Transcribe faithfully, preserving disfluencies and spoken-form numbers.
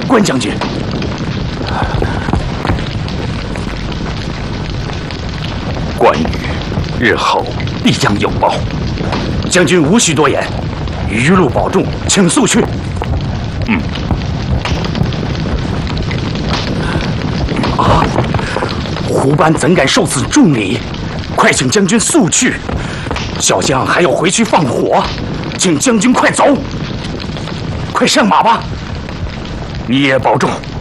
关将军。关羽日后必将有报，将军无需多言，余路保重，请速去。嗯。啊！胡班怎敢受此重礼？快请将军速去，小将还要回去放火，请将军快走，快上马吧。你也保重。